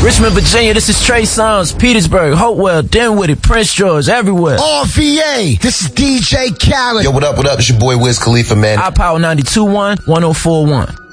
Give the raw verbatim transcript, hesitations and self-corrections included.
Richmond, Virginia, this is Trey Songz. Petersburg, Hopewell, Dinwiddie, Prince George, everywhere. R V A, this is D J Khaled. Yo, what up, what up? It's your boy Wiz Khalifa, man. iPower ninety-two point one, one oh four point one.